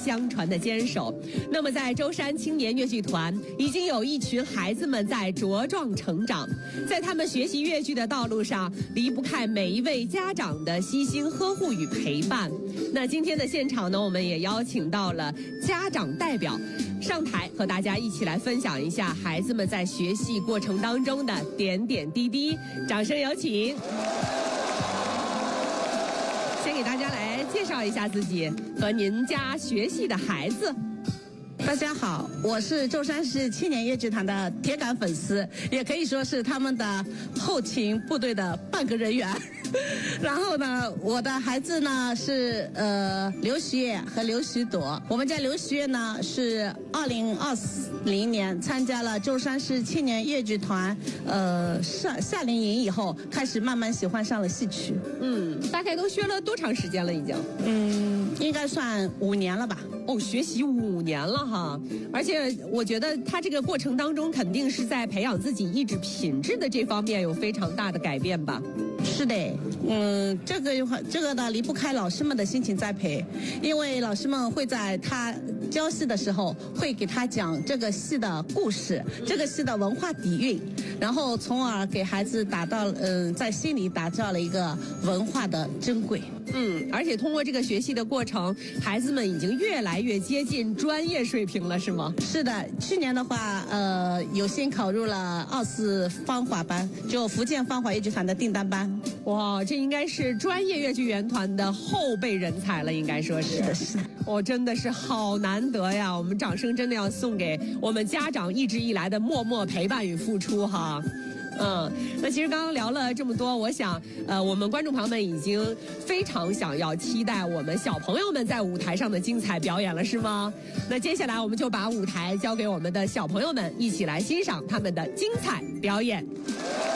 相传的坚守。那么在舟山青年越剧团，已经有一群孩子们在茁壮成长，在他们学习越剧的道路上，离不开每一位家长的悉心呵护与陪伴。那今天的现场呢，我们也邀请到了家长代表上台，和大家一起来分享一下孩子们在学戏过程当中的点点滴滴。掌声有请。先给大家来介绍一下自己和您家学戏的孩子。 大家好，我是舟山市青年越剧团的铁杆粉丝，也可以说是他们的后勤部队的半个人员。然后呢，我的孩子呢是刘徐烨和刘徐朵。我们家刘徐烨呢是2020年参加了舟山市青年越剧团夏令营以后，开始慢慢喜欢上了戏曲。 大概都学了多长时间了？已经？ 应该算5年了吧。 哦，学习5年了哈，而且我觉得他这个过程当中肯定是在培养自己意志品质的这方面有非常大的改变吧。 是的，这个呢离不开老师们的辛勤栽培，因为老师们会在他教戏的时候会给他讲这个戏的故事，这个戏的文化底蕴，然后从而给孩子在心里打造了一个文化的珍贵。 而且通过这个学习的过程，孩子们已经越来越接近专业水平了，是吗？ 是的，去年的话，有幸考入了24芳华班，就福建芳华越剧团的订单班。 哇，这应该是专业越剧员团的后备人才了，应该说是。 是的，是的。 真的是好难得呀！我们掌声真的要送给我们家长一直以来的默默陪伴与付出哈。那其实刚刚聊了这么多，我想，我们观众朋友们已经非常想要期待我们小朋友们在舞台上的精彩表演了，是吗？那接下来我们就把舞台交给我们的小朋友们，一起来欣赏他们的精彩表演。